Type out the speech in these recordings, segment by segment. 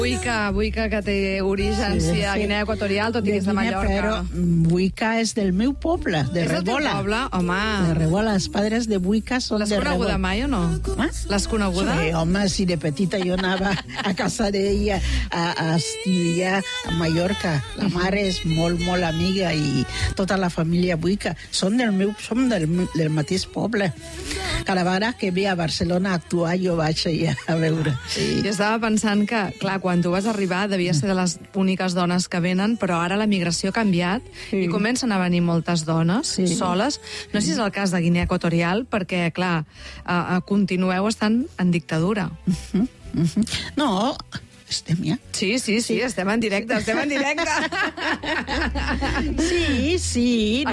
Buica, que té orígens a Guinea Equatorial, tot i que és de Mallorca. Però Buica és del meu poble, de Rebola. És del teu poble? Home. De Rebola, els padres de Buica són de Rebola. L'has coneguda mai o no? L'has coneguda? Sí, home, si de petita jo anava a casa d'ella a estudiar a Mallorca. La mare és molt, molt amiga i tota la família Buica. Som del mateix poble. Cada vegada que ve a Barcelona a actuar jo vaig allà a veure. Jo estava pensant que, clar, quan tu vas arribar devia ser de les úniques dones que venen, però ara la migració ha canviat i comencen a venir moltes dones soles. No sé si és el cas de Guinea Equatorial, perquè, clar, continueu estant en dictadura. No, estem ja. Sí, estem en directe, Sí,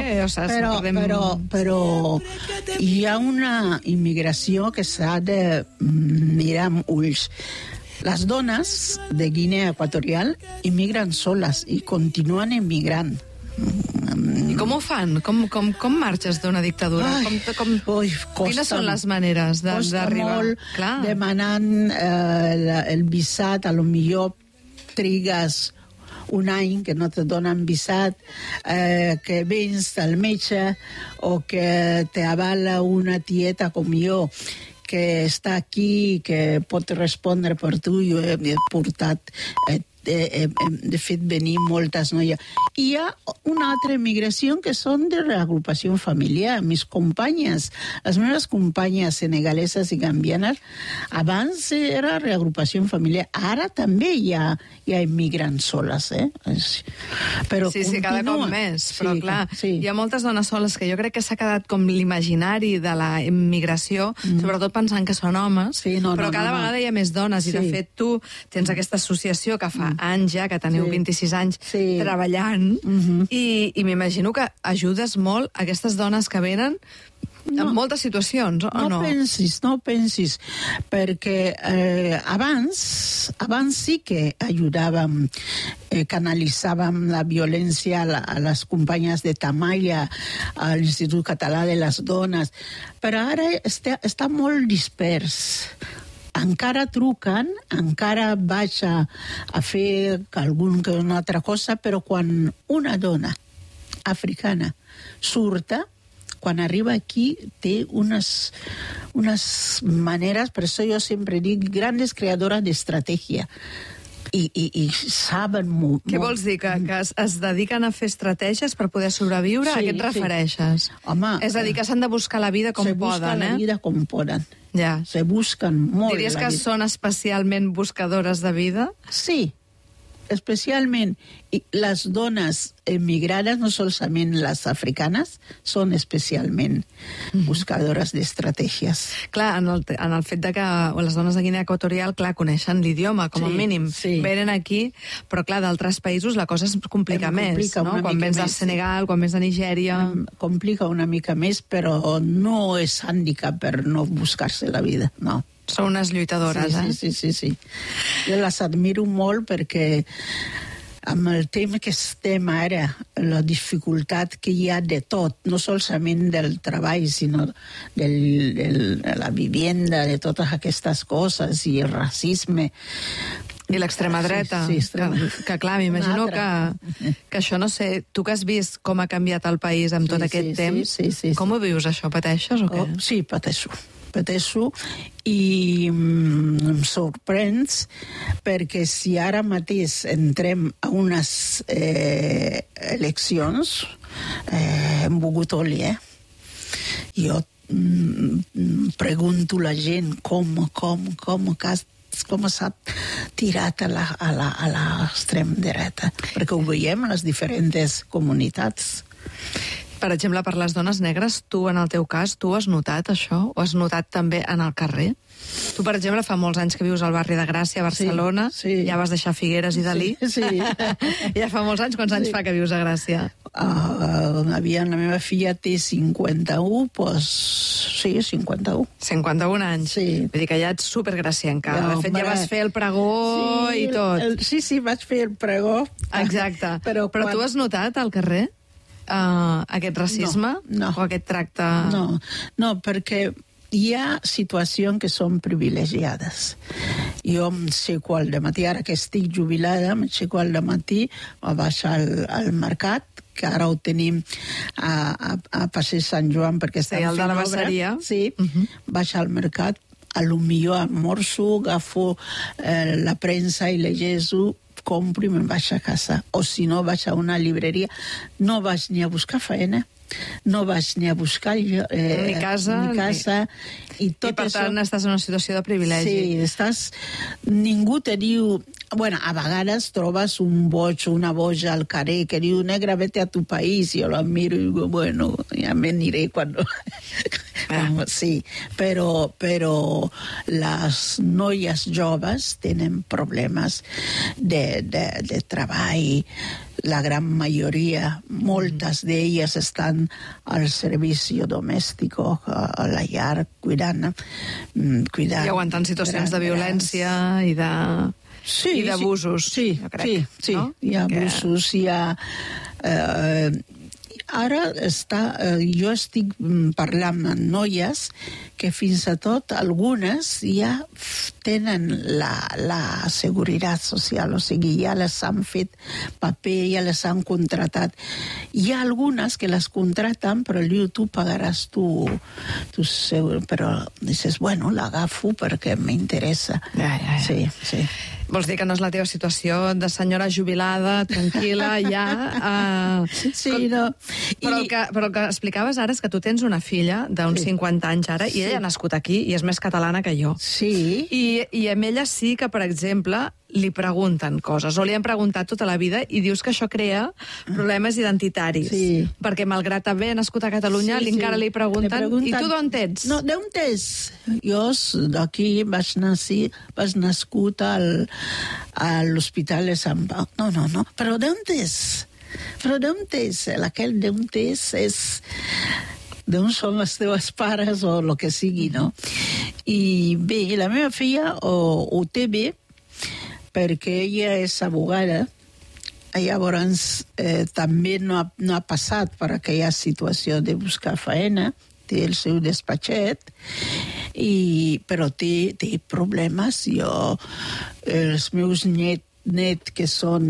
però hi ha una immigració que s'ha de mirar amb ulls. Les dones de Guinea Equatorial immigren soles i continuen immigrant. I com ho fan? Com marxes d'una dictadura? Quines són les maneres d'arribar? Costa molt, demanant el visat, a lo millor trigues un any que no te donen visat, que vens al metge o que t'avala una tieta com jo que està aquí, que pot respondre per tu. Jo he portat, de fet, venir moltes noies. Hi ha una altra migració que són de l'agrupació familiar. Mis companyes, les meves companyes senegaleses i gambianes, abans era reagrupació familiar. Ara també hi ha immigrants soles, Però sí, cada cop més. Però, clar, hi ha moltes dones soles que jo crec que s'ha quedat com l'imaginari de la immigració, sobretot pensant que són homes, però cada vegada hi ha més dones. I, de fet, tu tens aquesta associació que fa anys ja, que teniu 26 anys treballant, i m'imagino que ajudes molt a aquestes dones que venen en moltes situacions, o no? No pensis, perquè abans sí que ajudàvem, canalitzàvem la violència a les companyes de Tamaya, a l'Institut Català de les Dones, però ara està molt dispers. Encara truquen, encara vaig a fer alguna altra cosa, però quan una dona africana surta, quan arriba aquí, té unes maneres, per això jo sempre dic, grandes creadores d'estratègia. I saben molt. Què vols dir? Que es dediquen a fer estratègies per poder sobreviure? A què et refereixes? Home, és a dir, que s'han de buscar la vida com poden, Se busquen la vida com poden. Ja. Se busquen molt. Diries que són especialment buscadores de vida? Sí, especialment. I les dones emigrades, no solament les africanes, són especialment buscadores d'estratègies. Clar, en el fet de que les dones de Guinea Equatorial, clar, coneixen l'idioma, com a mínim. Venen aquí, però clar, d'altres països la cosa es complica més, no? Quan vens del Senegal, quan vens de Nigèria... Complica una mica més, però no és hàndicap per no buscar-se la vida, no. Són unes lluitadores, Sí. Jo les admiro molt perquè amb el tema que estem ara, la dificultat que hi ha de tot, no solament del treball, sinó de la vivienda, de totes aquestes coses, i el racisme... I l'extrema dreta, que clar, m'imagino que això, no sé, tu que has vist com ha canviat el país amb tot aquest temps, com ho vius això? Pateixes o què? Sí, pateixo i em sorprens perquè si ara mateix entrem a unes eleccions hem begut oli, Jo pregunto a la gent com s'ha tirat a l'extrem dreta, perquè ho veiem a les diferents comunitats. Per exemple, per les dones negres, tu, en el teu cas, tu has notat això? O has notat també en el carrer? Tu, per exemple, fa molts anys que vius al barri de Gràcia, a Barcelona, ja vas deixar Figueres i Dalí. Ja fa molts anys, quants anys fa que vius a Gràcia? La meva filla té 51, doncs sí, 51. 51 anys. Vull dir que ja ets supergracienca. De fet, ja vas fer el pregó i tot. Sí, vaig fer el pregó. Exacte. Però tu has notat al carrer aquest racisme? No. O aquest tracte? No, perquè hi ha situacions que són privilegiades. Jo m'aixeco al dematí, ara que estic jubilada, m'aixeco al dematí, vaig al mercat, que ara ho tenim a Passeig Sant Joan perquè estan fent obra. Sí, vaig al mercat, a lo millor almorzo, agafo la premsa i llegeixo, compro i me'n vaig a casa. O si no, vaig a una llibreria. No vaig ni a buscar feina, no vaig ni a buscar ni casa. I per tant estàs en una situació de privilegi. Sí, ningú te diu... Bueno, a vegades trobes un boig o una boja al carrer que diu, negra, vete a tu país, i jo la miro i dic, bueno, ja me aniré quan... Sí, però les noies joves tenen problemes de treball. La gran majoria, moltes d'elles estan al servici domèstic, a la llar, cuidant... I aguantant situacions de violència i de... Sí, i d'abusos, jo crec. Sí, no? Hi ha abusos, hi ha... Ara jo estic parlant amb noies que fins i tot algunes ja tenen la seguretat social, o sigui, ja les han fet paper, ja les han contratat. Hi ha algunes que les contraten, però diu, tu pagaràs tu seguro, però dices, bueno, l'agafo perquè m'interessa. Ja. Sí. Vols dir que no és la teva situació de senyora jubilada, tranquil·la, ja... Sí, no. Però el que explicaves ara és que tu tens una filla d'uns 50 anys ara, i ella ha nascut aquí, i és més catalana que jo. Sí. I amb ella sí que, per exemple, li pregunten coses, o li han preguntat tota la vida, i dius que això crea problemes identitaris. Sí. Perquè, malgrat haver nascut a Catalunya, encara li pregunten, i tu d'on ets? No, d'on ets? Jo d'aquí vaig nascut a l'Hospital de Sant Pau. No, però d'on ets? Aquell d'on ets és... d'on són les teves pares o el que sigui, no? I bé, la meva filla ho té bé, perquè ella és abogada, llavors també no ha passat per aquella situació de buscar feina, té el seu despatxet, però té problemes. Els meus net que són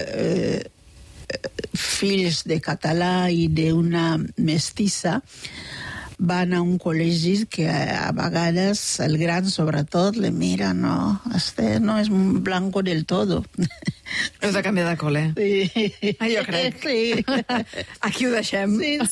fills de català i d'una mestissa, van a un col·legi que a vegades el gran sobretot le mira, no és un blanco del todo. És de canviar de col·le. Sí. Jo crec. Sí. Aquí ho deixem.